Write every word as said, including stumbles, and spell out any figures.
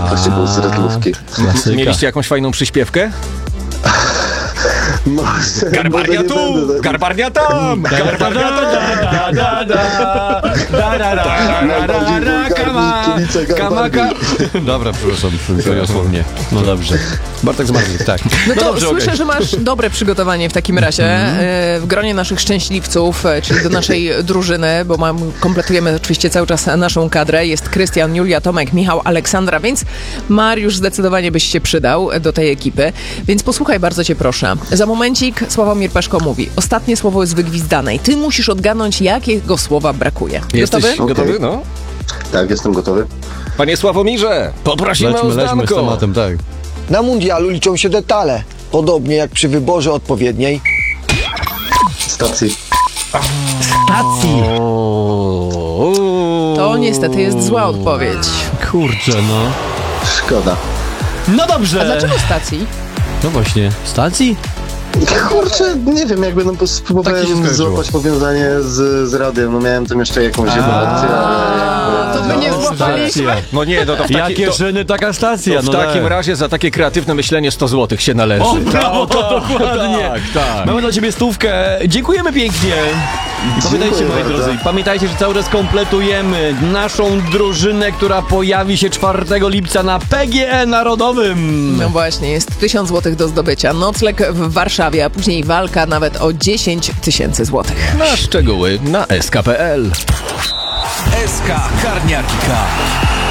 właśnie był z Redlówki. Klasyka. Mieliście jakąś fajną przyśpiewkę? Może, Garbarnia może nie tu, będę, tak. garbarnia tam, garbarnia Najbardziej wulgarni kibice Garbarni. Dobra, przepraszam, wyniosło mnie. No dobrze. Bartek Zmarzlik, tak. No to dobrze, słyszę, okej. że masz dobre przygotowanie w takim razie e, w gronie naszych szczęśliwców, e, czyli do naszej drużyny, bo mam, kompletujemy oczywiście cały czas naszą kadrę. Jest Krystian, Julia, Tomek, Michał, Aleksandra, więc Mariusz zdecydowanie byś się przydał do tej ekipy. Więc posłuchaj, bardzo cię proszę. Za momencik Sławomir Peszko mówi. Ostatnie słowo jest wygwizdane i ty musisz odgadnąć, jakiego słowa brakuje. Jesteś Gotowy? gotowy? No. Tak, jestem gotowy. Panie Sławomirze, poprosimy Lećmy, o lećmy z zdanko. tematem, tak. Na mundialu liczą się detale, podobnie jak przy wyborze odpowiedniej. Stacji. Stacji. To niestety jest zła odpowiedź. Kurczę, no. Szkoda. No dobrze. A dlaczego stacji? No właśnie, stacji? Kurczę, nie wiem, jakby no, Tak ci się spróbowałem skojarzyło. złapać powiązanie z, z radiem. No miałem tam jeszcze jakąś jedną opcję, ale... To by nie złapaliśmy. No nie, no to w, taki, Jakie to, szyny, taka stacja. to w no takim tak. razie za takie kreatywne myślenie sto złotych się należy. O, brawo, dokładnie. Tak, tak. Mamy dla ciebie stówkę. Dziękujemy pięknie. Pamiętajcie, Dziękuję moi bardzo. drodzy, pamiętajcie, że cały czas kompletujemy naszą drużynę, która pojawi się czwartego lipca na P G E Narodowym. No właśnie, jest tysiąc złotych do zdobycia. Nocleg w Warszawie, a później walka nawet o dziesięć tysięcy złotych. Na szczegóły na S K kropka P L. S K Karniarka.